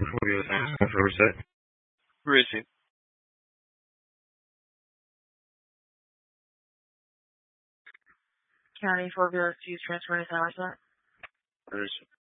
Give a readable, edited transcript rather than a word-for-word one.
Julio Sanchez, Riverside. Where is he? County 402 transferring to Somerset. Where is he?